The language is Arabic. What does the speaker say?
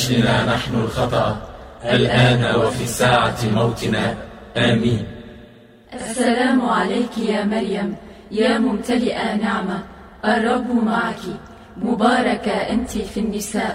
لنا نحن الخطأ الآن وفي ساعة موتنا، آمين. السلام عليك يا مريم، يا ممتلئة نعمة، الرب معك، مباركة أنت في النساء،